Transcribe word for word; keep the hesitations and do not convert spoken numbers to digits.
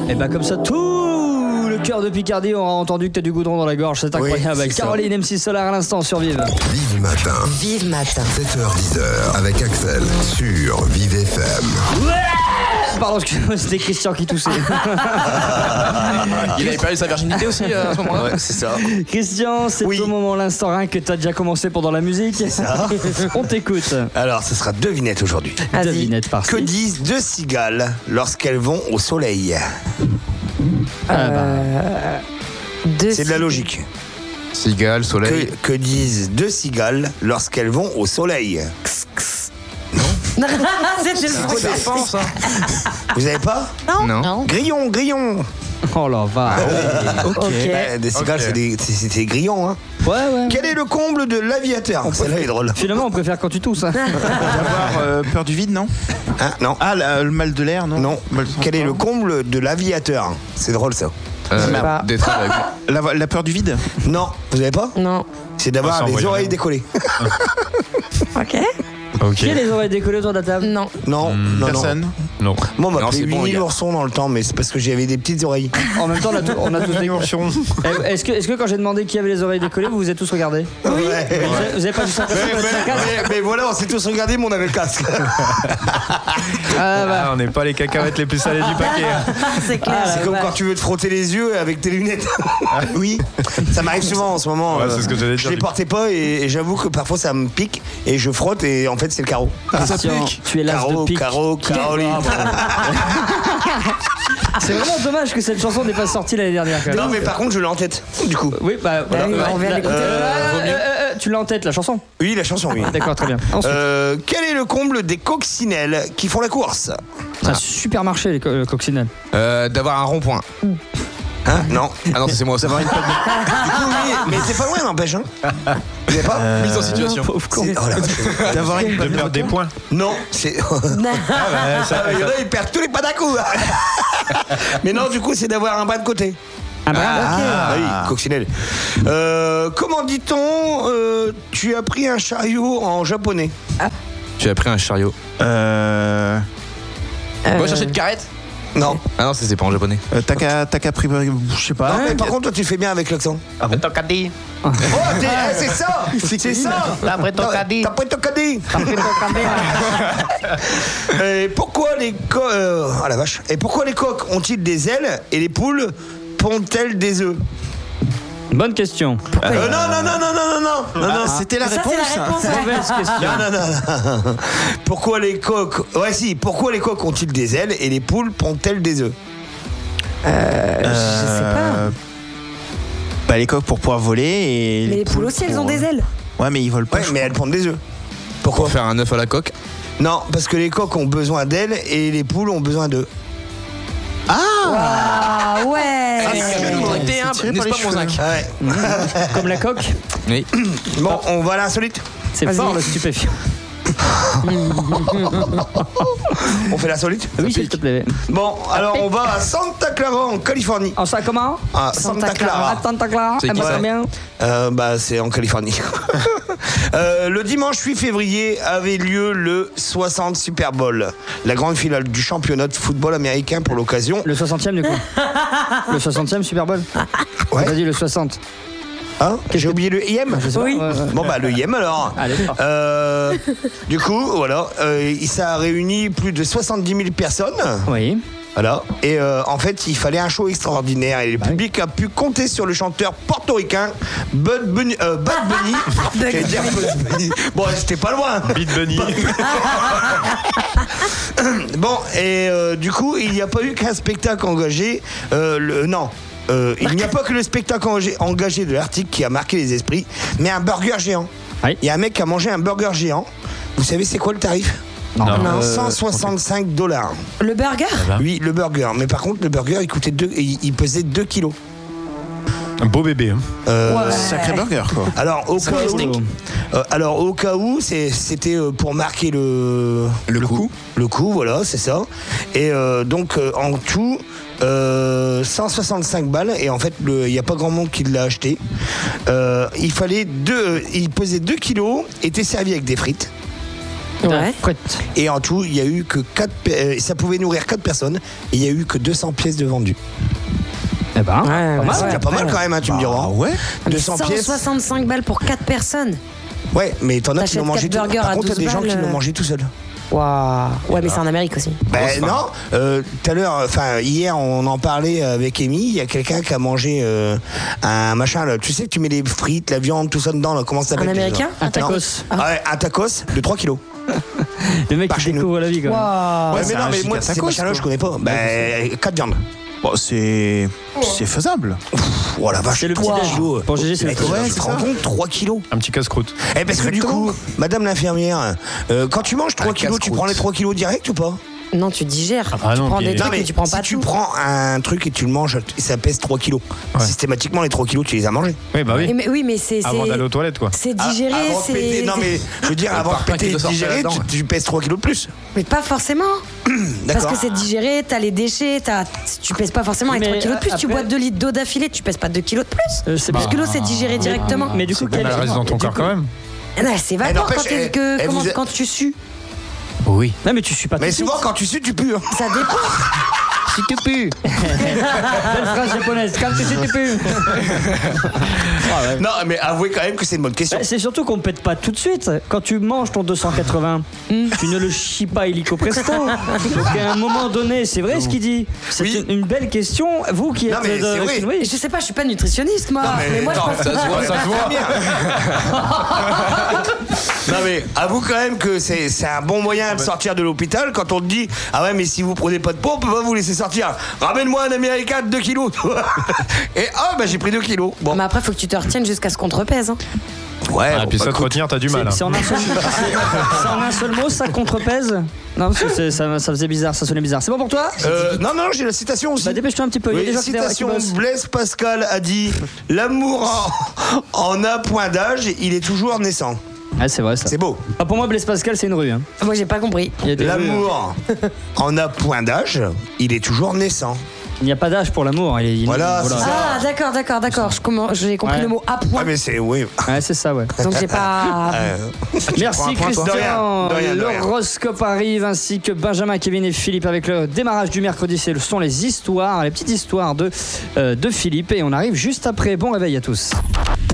Et bah comme ça, tout le cœur de Picardie aura entendu que t'as du goudron dans la gorge. C'est incroyable. Oui, c'est Caroline M six Solar à l'instant sur Vive. Vive matin. Vive matin. sept heures dix avec Axel sur Vive F M. Ouais. Pardon, excusez-moi, c'était Christian qui toussait. Il avait perdu sa virginité aussi à ce moment-là. Ouais, c'est ça. Christian, c'est Oui. au moment l'instant rien que t'as déjà commencé pendant la musique. ça. On t'écoute. Alors, ce sera devinette aujourd'hui. Vas-y. Devinette par Que disent deux cigales lorsqu'elles vont au soleil? Ah bah. Deux C'est de la logique. Cigale, soleil. Que, que disent deux cigales lorsqu'elles vont au soleil? C'était le C'est serpent, ça. Vous avez pas? Non. Non. Grillon, grillon. Oh là va. Ok. Bah, des cigales, Ok. c'est des, c'est- c'est des grillons. Hein. Ouais, ouais. Quel est le comble de l'aviateur? Celle-là est drôle. Finalement, on préfère quand tu tousses. Hein. Avoir euh, peur du vide, non? Hein, non. Ah, la- le mal de l'air, non? Non. Mal de Quel est le sang-froid. comble de l'aviateur? C'est drôle ça. Euh, pas. D'être aveugle. la, la peur du vide? Non, vous avez pas? Non. C'est d'avoir Ah, ça, les on va y oreilles aller. décollées. Ok. Ok. Qui a les oreilles décollées autour de la table? Non. Non, non, non. Personne? Non. Moi, on Non, m'appelait c'est bon, Winnie les gars. l'ourson dans le temps, mais c'est parce que j'avais des petites oreilles. En même temps, on a, tout- on a tous des Eh, Est-ce que, est-ce que quand j'ai demandé qui avait les oreilles décollées, vous vous êtes tous regardés? Oui. Vous avez, vous avez pas juste l'impression Mais, que c'est un casque? mais- mais voilà, on s'est tous regardés, mais on avait le casque. Ah, bah. Ah, on n'est pas les cacahuètes les plus salées du paquet. hein. C'est clair. Ah, C'est la comme vache. quand tu veux te frotter les yeux avec tes lunettes. Oui, ça m'arrive souvent en ce moment. Ouais, euh, c'est ce que j'allais je dire. les portais pas et, et j'avoue que parfois ça me pique et je frotte et en fait c'est le carreau. Christian, tu es l'as de Caro, pique. Caro, Caroline. C'est vraiment dommage que cette chanson n'ait pas sorti l'année dernière. Quand même. Non mais par contre je l'ai en tête du coup. Oui, bah voilà. oui, Ouais. on vient d'écouter. Euh, euh, euh, euh, tu l'as en tête la chanson? Oui la chanson oui. D'accord, très bien. Ensuite, Euh, quel est le comble des coccinelles qui font la course? c'est un supermarché, les co- euh, coccinelles. Euh, D'avoir un rond-point. Hein? Non. Ah non, ça, c'est moi. Ça va une Du coup oui, mais c'est pas loin n'empêche hein. Vous savez pas? mise en situation. Pauvre con. C'est- oh la vache. D'avoir une De perdre des points. Non, c'est. Ah, ça, Il y en a, ils perdent tous les pas d'un coup. Mais non, du coup, c'est d'avoir un bras de côté. Ah bah, Ah, oui, coccinelle. Euh, comment dit-on euh, tu as pris un chariot en japonais? Tu as pris un chariot. Euh. Euh, Va chercher une carrette. Non. Ah non, ça, c'est pas en japonais. euh, T'as qu'à t'as qu'à pris. Je sais pas. Non, mais par contre, toi, tu fais bien avec l'accent. Ah bon? Oh, t'es- eh, c'est ça. C'est ça. T'as pris ton caddie. T'as pris ton caddie. Et pourquoi les coqs. Euh, ah la vache. Et pourquoi les coqs ont-ils des ailes et les poules pondent-elles des œufs? bonne question. Euh, non, non, non, non, non, non, non, non, non. C'était la Ça, réponse. c'est la réponse. ouais. Mauvaise question. Non, non, non. Pourquoi les coqs. Ouais, si. Pourquoi les coqs ont-ils des ailes et les poules pondent-elles des œufs? Euh, je sais pas. Euh, Bah, les coqs pour pouvoir voler et. Mais les poules aussi, elles ont pour- des ailes. Ouais, mais ils volent pas. Ouais, je mais crois. elles pondent des œufs. Pourquoi? Pour faire un œuf à la coque. Non, parce que les coqs ont besoin d'ailes et les poules ont besoin d'œufs. Ah ouais. T'es un, tiré n'est-ce par pas les mon zinc? Ouais. Comme la coque, Oui. Bon, on va à l'insolite. c'est Vas-y. fort le stupéfiant. On fait l'insolite? Oui, s'il te plaît. Bon, alors on va à Santa Clara en Californie. En ça, comment? Ah, Santa, Santa Clara. Clara. À Santa Clara. C'est Eh qui ben, ça très bien. Euh, bah, c'est en Californie. Euh, le dimanche huit février avait lieu le soixante Super Bowl, la grande finale du championnat de football américain pour l'occasion. Le soixantième du coup. Le soixantième Super Bowl. Ouais. T'as dit le soixante. Hein? J'ai oublié le I M. Je sais pas. Oui. Ouais, ouais. Bon bah le I M alors. Allez, fort. Euh, du coup, voilà, euh, ça a réuni plus de soixante-dix mille personnes. Oui. Voilà. Et euh, en fait, il fallait un show extraordinaire et le public a pu compter sur le chanteur portoricain Bud Bunny. Euh, Bud Bunny. J'allais dire Bud Bunny. Bon, j'étais pas loin. Beat Bunny. Bon, et euh, du coup, il n'y a pas eu qu'un spectacle engagé. Euh, le, non. Euh, il n'y a pas que le spectacle engagé, engagé de l'Arctique qui a marqué les esprits, mais un burger géant. Oui. Il y a un mec qui a mangé un burger géant. Vous savez c'est quoi le tarif? Non. Non. cent soixante-cinq dollars. Le burger. Oui, le burger. Mais par contre, le burger, il coûtait deux, il, il pesait deux kilos. Un beau bébé. Hein. Euh, Ouais. Sacré burger, quoi. Alors au cas où, euh, alors au cas où, c'est- c'était euh, pour marquer le Le coup. le coup, voilà, c'est ça. Et euh, donc euh, en tout, euh, cent soixante-cinq balles. Et en fait, il n'y a pas grand monde qui l'a acheté. Euh, il fallait deux, il pesait deux kilos, était servi avec des frites. Ouais. Prête. Et en tout, il y a eu que quatre. euh, ça pouvait nourrir quatre personnes. Et il y a eu que deux cents pièces de vendues. Eh ben, Ouais, pas ouais, mal. C'est ouais. déjà pas mal quand même, hein, tu me diras. Ah ouais. deux cents cent pièces. soixante-cinq balles pour quatre personnes. Ouais, mais t'en as qui T'achètes l'ont mangé quatre tout. burgers Par à contre, il y a des douze gens qui balles, l'ont euh. mangé tout seul. Waouh. Ouais, mais c'est en Amérique aussi. Ben non, euh, tout à l'heure, enfin hier, on en parlait avec Amy. Il y a quelqu'un qui a mangé euh, un machin. Là. Tu sais que tu mets les frites, la viande, tout ça dedans. Là. Comment ça s'appelle Un déjà Américain Un Non. tacos. Ah ouais, un tacos de trois kilos. Le mec Par qui chez nous. découvre la vie, quand même. Waouh. Ouais, c'est mais non, un mais giga moi, ces tacos, machins-là, quoi. je connais pas. Ben, quatre viandes. Bon, c'est c'est faisable. Oh la vache, C'est le petit trois déj. kilos. Pour G G, c'est le Eh, petit tu déj. te rends compte, trois kilos. Un petit casse-croûte. Eh, parce que du coup, madame l'infirmière, euh, quand tu manges trois Un kilos, tu casse-croûte. prends les trois kilos direct ou pas? Non, tu digères. Ah tu non, prends puis- des Non, trucs mais mais tu prends si pas tu tout. prends un truc et tu le manges, ça pèse trois kilos. Ouais. Systématiquement, les trois kilos, tu les as mangés. Oui, bah Et oui. mais, oui, mais c'est Avant c'est- d'aller aux toilettes, quoi. c'est Ah, digéré, avant de péter- c'est. Non, mais je veux dire, Euh, avant par de plein péter qui et doit de sortir digérer, là-dedans, tu, tu pèses trois kilos de plus. Mais pas forcément. Parce D'accord. que c'est digéré, t'as les déchets, t'as... tu pèses pas forcément les Mais, trois kilos de plus. euh, Tu après- bois deux litres d'eau d'affilée, tu pèses pas deux kilos de plus. Euh, c'est Parce pas- que l'eau, c'est digéré directement. Mais du coup, Elle quel- reste dans ton du corps coup- quand même. Ah non, c'est vapeur n'empêche, quand, t'es- elle- que- elle comment- vous a- quand tu sues. Oui. Non, mais tu suis pas Mais tout de souvent, suite. quand tu sues, tu pues. hein. Ça dépend. Si tu pues. Belle phrase japonaise. Quand tu sais, tu peux. Ah ouais. Non, mais avouez quand même que c'est une bonne question. Bah, c'est surtout qu'on pète pas tout de suite. Quand tu manges ton deux cent quatre-vingts, tu ne le chies pas illico presto. Donc à un moment donné, c'est vrai ce qu'il dit. C'est Oui. une, une belle question. Vous qui Non, êtes mais de- c'est vrai. oui. Je sais pas, je suis pas nutritionniste, moi. mais, moi, je non, pense Ça se voit, ça se voit. Non mais avoue quand même que c'est c'est un bon moyen de sortir de l'hôpital quand on te dit ah ouais mais si vous prenez pas de poids on peut pas vous laisser sortir. Ramène-moi un américain de deux kilos. Et ah bah j'ai pris deux kilos. Bon. Mais après, faut que tu te retiennes jusqu'à ce qu'on te repèse. hein. Ouais. Ah, bon, puis bah, ça, te écoute. retenir, t'as du C'est mal. hein. c'est en, un seul- c'est- c'est en un seul mot, ça contrepèse. Non, parce que c'est- ça, ça faisait bizarre, ça sonnait bizarre. C'est bon pour toi Euh, non non j'ai la citation aussi. Bah dépêche-toi un petit peu. Il y a Oui, des gens qui citation, qui bossent. Blaise Pascal a dit l'amour en, en a point d'âge, il est toujours naissant. Ah, c'est vrai ça. C'est beau. Ah, pour moi, Blaise Pascal, c'est une rue. Hein. Moi, j'ai pas compris. Il y a des rues, hein. L'amour en a point d'âge, il est toujours naissant. Il n'y a pas d'âge pour l'amour. il est- il- Voilà, c'est ça. Ah, d'accord, d'accord, d'accord. Je commen- J'ai compris Ouais. le mot à point. Ah mais c'est oui. Ouais, c'est ça, ouais. Donc, j'ai pas. Euh, Merci prends un point, toi. Christian. De rien, de rien, de rien. L'horoscope arrive ainsi que Benjamin, Kevin et Philippe avec le démarrage du mercredi. Ce sont les histoires, les petites histoires de, euh, de Philippe. Et on arrive juste après. Bon réveil à tous.